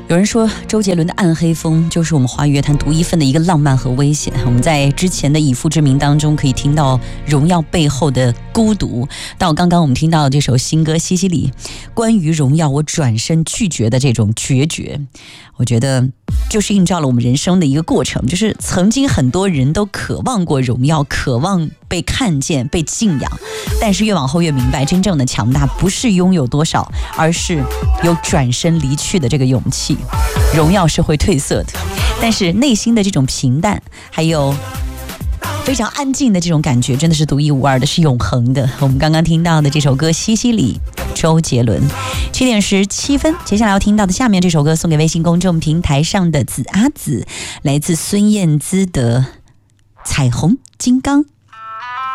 有人说周杰伦的《暗黑风》就是我们华语乐坛独一份的一个浪漫和危险。我们在之前的《以父之名》当中可以听到荣耀背后的孤独，到刚刚我们听到的这首新歌《西西里》，关于荣耀我转身拒绝的这种决绝，我觉得就是映照了我们人生的一个过程，就是曾经很多人都渴望过荣耀，渴望被看见、被敬仰，但是越往后越明白，真正的强大不是拥有多少，而是有转身离去的这个勇气。荣耀是会褪色的，但是内心的这种平淡，还有非常安静的这种感觉，真的是独一无二的，是永恒的。我们刚刚听到的这首歌《西西里》，周杰伦。7:17，接下来要听到的下面这首歌送给微信公众平台上的子阿紫，来自孙燕姿的《彩虹金刚》。